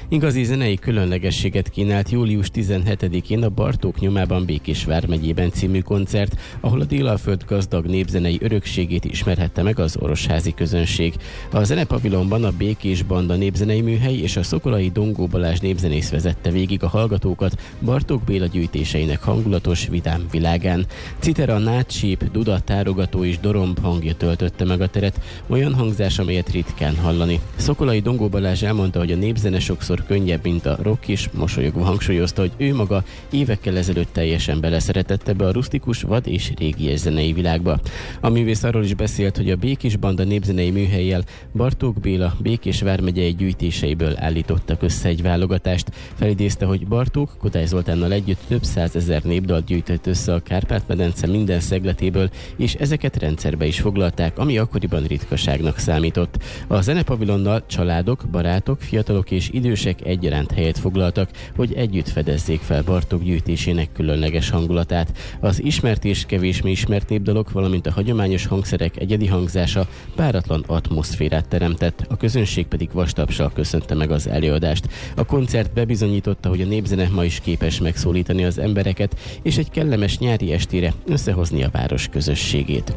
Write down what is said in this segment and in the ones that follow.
Igazi zenei különlegességet kínált július 17-én a Bartók nyomában Békés vármegyében című koncert, ahol a Délalföld gazdag népzenei örökségét ismerhette meg az orosházi közönség. A zenepavilonban a Békés Banda népzenei műhely és a szokolai Dongó Balázs népzenész vezette végig a hallgatókat Bartók Béla gyűjtéseinek hangulatos, vidám világán. Citera, nádsíp, duda, tárogató és doromb hangja töltötte meg a teret, olyan hangzás, amelyet ritkán hallani. Szokolai Dongó Balázs elmondta, hogy a népzene sokszor könnyebb, mint a rock is, mosolyogva hangsúlyozta, hogy ő maga évekkel ezelőtt teljesen beleszeretett ebbe a rusztikus, vad és régies zenei világba. A művész arról is beszélt, hogy a Békés Banda népzenei műhellyel Bartók Béla Békés vármegyei gyűjtéseiből állítottak össze egy válogatást. Felidézte, hogy Bartók Kodály Zoltánnal együtt több százezer népdalt gyűjtött össze a Kárpát-medence minden szegletéből, és ezeket rendszerbe is foglalták, ami akkoriban ritkaságnak számított. A zenepavilonnal családok, barátok, fiatalok és idősek egyaránt helyet foglaltak, hogy együtt fedezzék fel Bartók gyűjtésének különleges hangulatát. Az ismert és kevésbé ismert népdalok, valamint a hagyományos hangszerek egyedi hangzása páratlan atmoszférát teremtett, a közönség pedig vastapsal köszönte meg az előadást. A koncert bebizonyította, hogy a népzene ma is képes megszólítani az embereket, és egy kellemes nyári estére összehozni a város közösségét.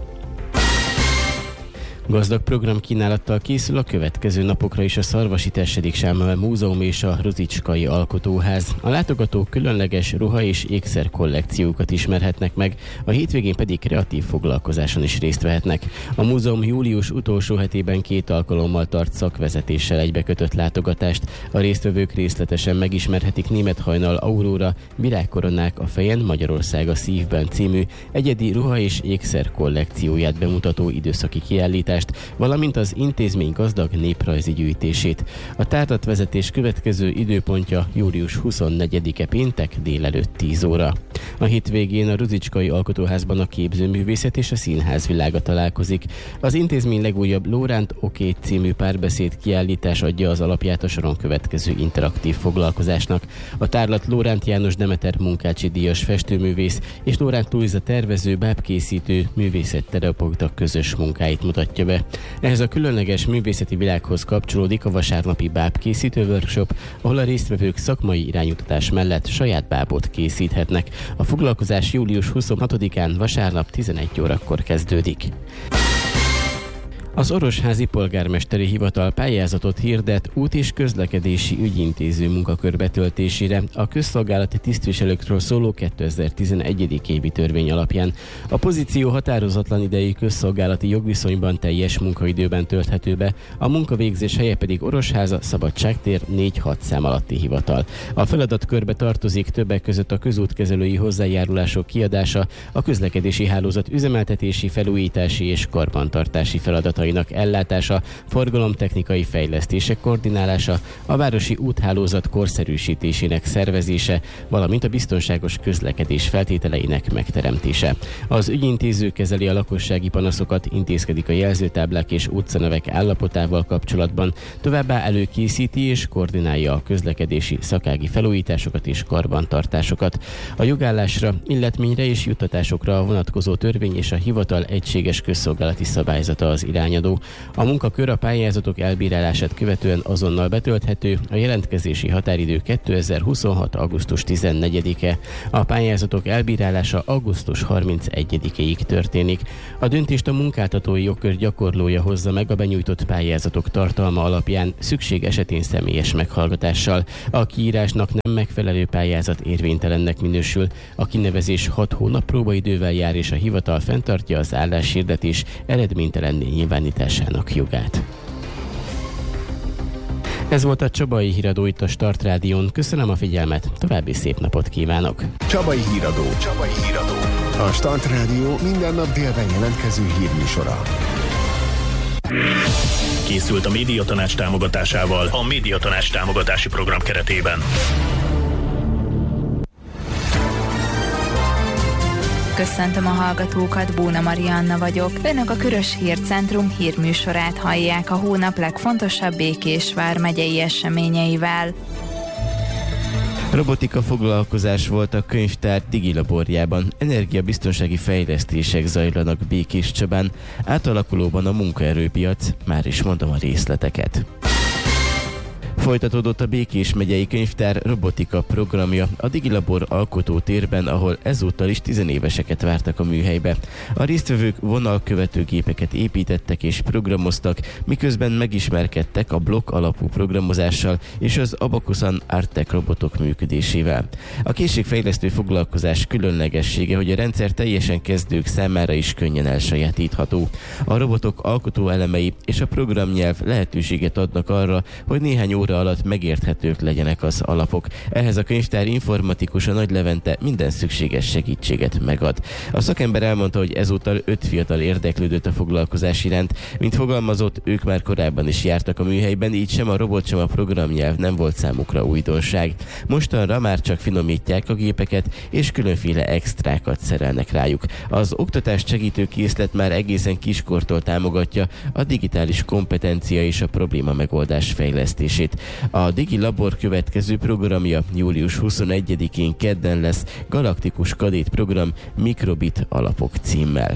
Gazdag programkínálattal készül a következő napokra is a Szarvasi Tessedik Sámuel Múzeum és a Ruzicskai Alkotóház. A látogatók különleges ruha- és ékszer kollekciókat ismerhetnek meg, a hétvégén pedig kreatív foglalkozáson is részt vehetnek. A múzeum július utolsó hetében 2 alkalommal tart szakvezetéssel egybekötött látogatást. A résztvevők részletesen megismerhetik Némethajnal Aurora Virágkoronák a fejen, Magyarország a szívben című egyedi ruha- és ékszer kollekcióját bemutató időszaki kiállítást, valamint az intézmény gazdag néprajzi gyűjtését. A tárlatvezetés következő időpontja július 24-e péntek délelőtt 10 óra. A hétvégén a Ruzicskai Alkotóházban a képzőművészet és a színház világa találkozik. Az intézmény legújabb Lóránt Oké című párbeszéd kiállítás adja az alapját a soron következő interaktív foglalkozásnak. A tárlat Lóránt János Demeter Munkácsi díjas festőművész és Lóránt Lujza tervező, bábkészítő, művészetterapeuta közös munkáit mutatja be. Ehhez a különleges művészeti világhoz kapcsolódik a vasárnapi bábkészítő workshop, ahol a résztvevők szakmai iránymutatás mellett saját bábot készíthetnek. A foglalkozás július 26-án vasárnap 11 órakor kezdődik. Az Orosházi Polgármesteri Hivatal pályázatot hirdet út- és közlekedési ügyintéző munkakör betöltésére a közszolgálati tisztviselőkről szóló 2011. évi törvény alapján. A pozíció határozatlan idejű közszolgálati jogviszonyban teljes munkaidőben tölthető be, a munkavégzés helye pedig Orosháza, Szabadságtér 4-6 szám alatti hivatal. A feladatkörbe tartozik többek között a közútkezelői hozzájárulások kiadása, a közlekedési hálózat üzemeltetési, felújítási és karbantartási feladatainak ellátása, forgalomtechnikai fejlesztések koordinálása, a városi úthálózat korszerűsítésének szervezése, valamint a biztonságos közlekedés feltételeinek megteremtése. Az ügyintéző kezeli a lakossági panaszokat, intézkedik a jelzőtáblák és utcanevek állapotával kapcsolatban, továbbá előkészíti és koordinálja a közlekedési szakági felújításokat és karbantartásokat. A jogállásra, illetményre és juttatásokra vonatkozó törvény és a hivatal egységes közszolgálati szabályzata az irányadó. A munkakör a pályázatok elbírálását követően azonnal betölthető, a jelentkezési határidő 2026. augusztus 14-e. A pályázatok elbírálása augusztus 31-ig történik. A döntést a munkáltatói jogkör gyakorlója hozza meg a benyújtott pályázatok tartalma alapján, szükség esetén személyes meghallgatással. A kiírásnak nem megfelelő pályázat érvénytelennek minősül. A kinevezés 6 hónap próbaidővel jár, és a hivatal fenntartja az álláshirdetés eredménytelenné nyilvánításának jogát. Ez volt a Csabai Híradó itt a Start Rádión. Köszönöm a figyelmet, további szép napot kívánok! Csabai Híradó. A Start Rádió minden nap délben jelentkező hírműsora. Készült a Médiatanács támogatásával a Médiatanács támogatási program keretében. Köszöntöm a hallgatókat, Bóna Marianna vagyok. Önök a Körös Hírcentrum hírműsorát hallják a hónap legfontosabb Békés vármegyei eseményeivel. Robotika foglalkozás volt a könyvtár digilaborjában. Energiabiztonsági fejlesztések zajlanak Békéscsabán. Átalakulóban a munkaerőpiac, már is mondom a részleteket. Folytatódott a Békés megyei könyvtár robotika programja a Digilabor alkotótérben, ahol ezúttal is 10 éveseket vártak a műhelybe. A résztvevők vonalkövető gépeket építettek és programoztak, miközben megismerkedtek a blokk alapú programozással és az Abakusan Artec robotok működésével. A készségfejlesztő foglalkozás különlegessége, hogy a rendszer teljesen kezdők számára is könnyen elsajátítható. A robotok alkotó elemei és a programnyelv lehetőséget adnak arra, hogy néhány óra alatt megérthetők legyenek az alapok. Ehhez a könyvtár informatikusa Nagy Levente minden szükséges segítséget megad. A szakember elmondta, hogy ezúttal 5 fiatal érdeklődött a foglalkozás iránt. Mint fogalmazott, ők már korábban is jártak a műhelyben, így sem a robot, sem a programnyelv nem volt számukra újdonság. Mostanra már csak finomítják a gépeket, és különféle extrákat szerelnek rájuk. Az oktatást segítő készlet már egészen kiskortól támogatja a digitális kompetencia és a probléma megoldás fejlesztését. A Digilabor következő programja július 21-én kedden lesz, Galaktikus Kadét program Mikrobit alapok címmel.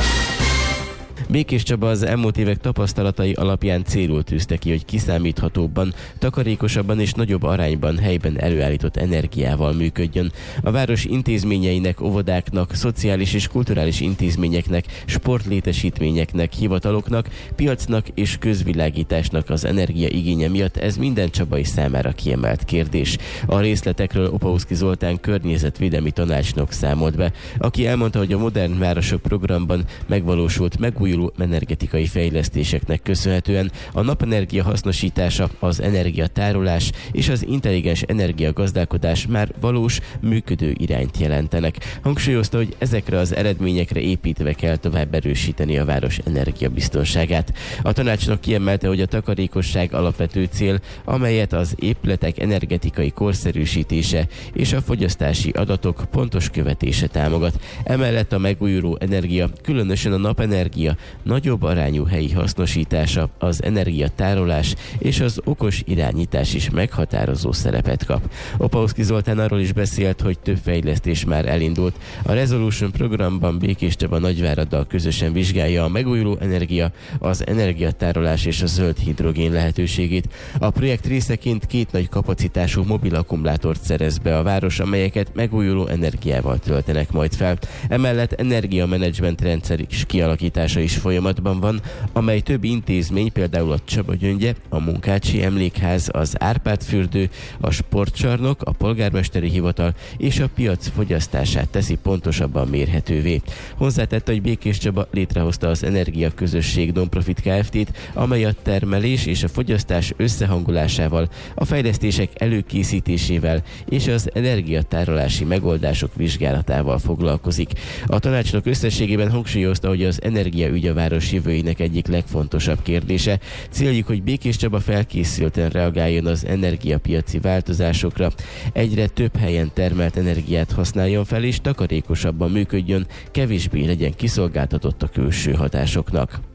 Békés Csaba az elmúlt évek tapasztalatai alapján célul tűzte ki, hogy kiszámíthatóbban, takarékosabban és nagyobb arányban helyben előállított energiával működjön. A város intézményeinek, óvodáknak, szociális és kulturális intézményeknek, sportlétesítményeknek, hivataloknak, piacnak és közvilágításnak az energiaigénye miatt ez minden csabai számára kiemelt kérdés. A részletekről Opauszki Zoltán környezetvédelmi tanácsnok számolt be, aki elmondta, hogy a Modern Városok programban megvalósult megújuló energetikai fejlesztéseknek köszönhetően a napenergia hasznosítása, az energiatárolás és az intelligens energiagazdálkodás már valós, működő irányt jelentenek. Hangsúlyozta, hogy ezekre az eredményekre építve kell tovább erősíteni a város energiabiztonságát. A tanácsnok kiemelte, hogy a takarékosság alapvető cél, amelyet az épületek energetikai korszerűsítése és a fogyasztási adatok pontos követése támogat. Emellett a megújuló energia, különösen a napenergia nagyobb arányú helyi hasznosítása, az energiatárolás és az okos irányítás is meghatározó szerepet kap. Opauszki Zoltán arról is beszélt, hogy több fejlesztés már elindult. A Resolution programban Békés Csaba Nagyváraddal közösen vizsgálja a megújuló energia, az energiatárolás és a zöld hidrogén lehetőségét. A projekt részeként 2 nagy kapacitású mobil akkumulátort szerez be a város, amelyeket megújuló energiával töltenek majd fel. Emellett energiamenedzsment rendszer is kialakítása is folyamatban van, amely több intézmény, például a Csaba Gyöngye, a Munkácsi Emlékház, az Árpád-fürdő, a Sportcsarnok, a Polgármesteri Hivatal és a piac fogyasztását teszi pontosabban mérhetővé. Hozzátette, hogy Békés Csaba létrehozta az Energia Közösség Nonprofit Kft-t, amely a termelés és a fogyasztás összehangolásával, a fejlesztések előkészítésével és az energiatárolási megoldások vizsgálatával foglalkozik. A tanácsnok összességében hangsúlyozta, hogy az energiaügy a város jövőjének egyik legfontosabb kérdése. Céljuk, hogy Békés Csaba felkészülten reagáljon az energiapiaci változásokra, egyre több helyen termelt energiát használjon fel és takarékosabban működjön, kevésbé legyen kiszolgáltatott a külső hatásoknak.